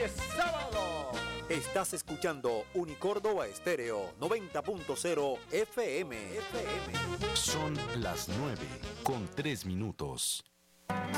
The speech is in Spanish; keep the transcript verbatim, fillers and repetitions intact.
es sábado. Estás escuchando Unicórdoba Estéreo noventa punto cero F M. Son las nueve con tres minutos.